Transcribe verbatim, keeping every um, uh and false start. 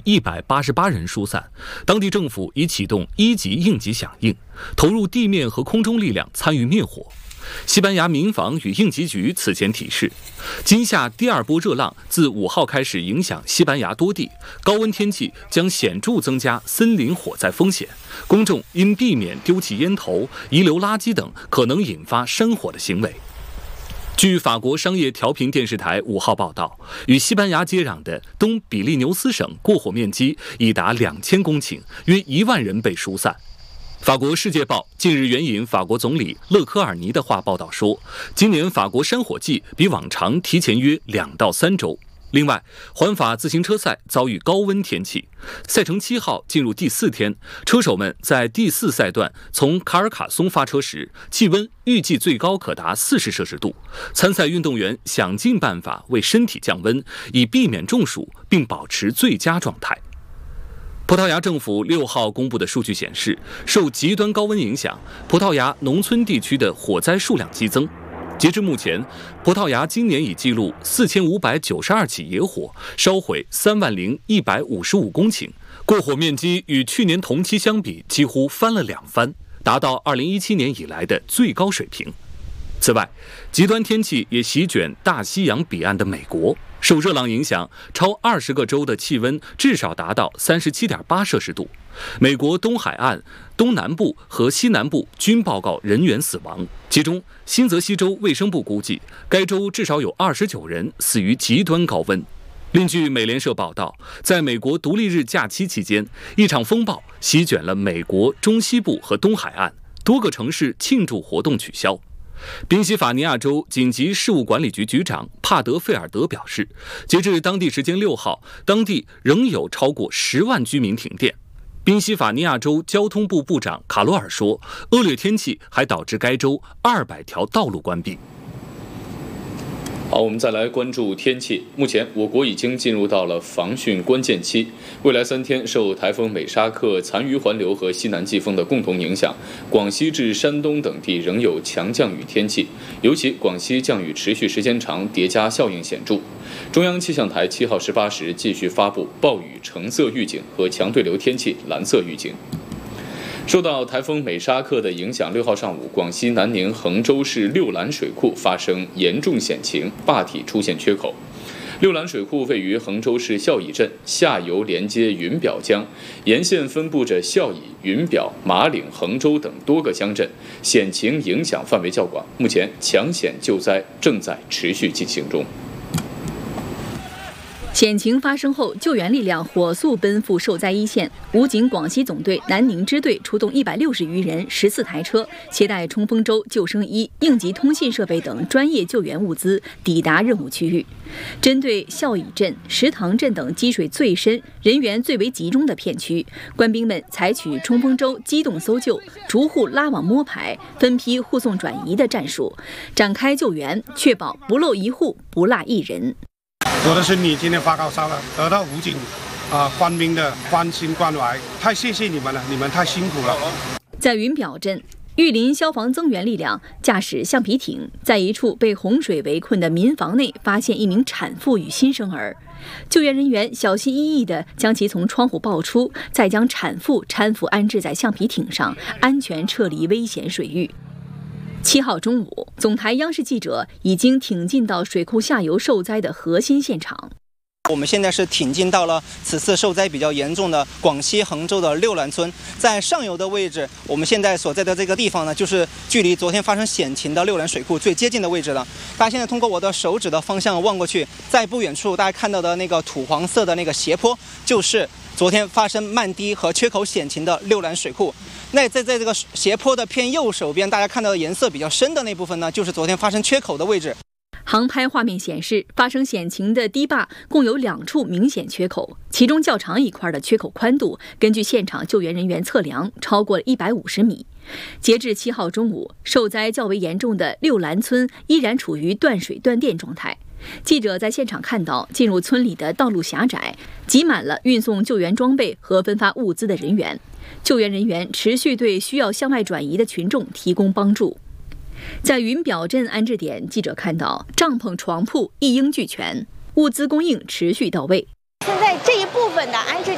一百八十八人疏散，当地政府已启动一级应急响应，投入地面和空中力量参与灭火。西班牙民防与应急局此前提示，今夏第二波热浪自五号开始影响西班牙多地，高温天气将显著增加森林火灾风险，公众应避免丢弃烟头、遗留垃圾等可能引发山火的行为。据法国商业调频电视台五号报道，与西班牙接壤的东比利牛斯省过火面积已达两千公顷，约一万人被疏散。法国《世界报》近日援引法国总理勒科尔尼的话报道说，今年法国山火季比往常提前约两到三周。另外，环法自行车赛遭遇高温天气，赛程七号进入第四天，车手们在第四赛段从卡尔卡松发车时，气温预计最高可达四十摄氏度。参赛运动员想尽办法为身体降温，以避免中暑并保持最佳状态。葡萄牙政府六号公布的数据显示，受极端高温影响，葡萄牙农村地区的火灾数量激增。截至目前，葡萄牙今年已记录四千五百九十二起野火，烧毁三万零一百五十五公顷，过火面积与去年同期相比几乎翻了两番，达到二零一七年以来的最高水平。此外，极端天气也席卷大西洋彼岸的美国。受热浪影响，超二十个州的气温至少达到三十七点八摄氏度。美国东海岸、东南部和西南部均报告人员死亡，其中新泽西州卫生部估计，该州至少有二十九人死于极端高温。另据美联社报道，在美国独立日假期期间，一场风暴席卷了美国中西部和东海岸，多个城市庆祝活动取消。宾夕法尼亚州紧急事务管理局局长帕德费尔德表示，截至当地时间六号，当地仍有超过十万居民停电。宾夕法尼亚州交通部部长卡罗尔说，恶劣天气还导致该州二百条道路关闭。 好，我们再来关注天气。目前，我国已经进入到了防汛关键期。未来三天，受台风美沙克残余环流和西南季风的共同影响，广西至山东等地仍有强降雨天气，尤其广西降雨持续时间长，叠加效应显著。中央气象台七号十八时继续发布暴雨橙色预警和强对流天气蓝色预警。受到台风美沙克的影响，六号上午，广西南宁衡州市六兰水库发生严重险情，坝体出现缺口。六兰水库位于衡州市孝乙镇，下游连接云表江，沿线分布着孝乙、云表、马岭、衡州等多个乡镇，险情影响范围较广。目前，抢险救灾正在持续进行中。 险情发生后，救援力量火速奔赴受灾一线。武警广西总队南宁支队出动一百六十余人、十四台车，携带冲锋舟、救生衣、应急通信设备等专业救援物资抵达任务区域。针对孝乙镇、石塘镇等积水最深、人员最为集中的片区，官兵们采取冲锋舟机动搜救、逐户拉网摸排、分批护送转移的战术，展开救援，确保不漏一户、不落一人。 我的身体今天发高烧了，得到武警啊官兵的关心关怀，太谢谢你们了，你们太辛苦了。 在云表镇，玉林消防增援力量驾驶橡皮艇，在一处被洪水围困的民房内发现一名产妇与新生儿。救援人员小心翼翼地将其从窗户抱出，再将产妇搀扶安置在橡皮艇上，安全撤离危险水域。七号中午，总台央视记者已经挺进到水库下游受灾的核心现场。 我们现在是挺进到了此次受灾比较严重的广西衡州的六兰村，在上游的位置，我们现在所在的这个地方呢，就是距离昨天发生险情的六兰水库最接近的位置了。大家现在通过我的手指的方向望过去，在不远处大家看到的那个土黄色的那个斜坡，就是昨天发生漫堤和缺口险情的六兰水库。那在在这个斜坡的偏右手边，大家看到的颜色比较深的那部分呢，就是昨天发生缺口的位置。 航拍画面显示，发生险情的堤坝共有两处明显缺口，其中较长一块的缺口宽度，根据现场救援人员测量，超过一百五十米。截至七号中午，受灾较为严重的六兰村依然处于断水断电状态。记者在现场看到，进入村里的道路狭窄，挤满了运送救援装备和分发物资的人员。救援人员持续对需要向外转移的群众提供帮助。在云表镇安置点，记者看到帐篷、床铺一应俱全，物资供应持续到位。 现在这一部分的安置